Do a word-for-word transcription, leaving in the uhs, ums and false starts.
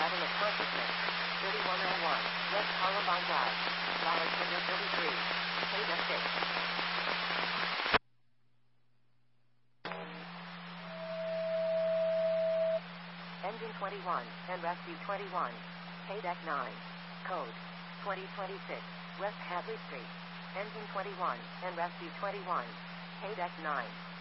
level of consciousness. thirty-one oh one, West Columbine Drive. Flowers Window thirty-three. Page six. Engine twenty-one, and Rescue twenty-one. Pay deck nine. Code twenty twenty-six, West Hadley Street. Engine twenty-one, and Rescue twenty-one. Pay deck nine.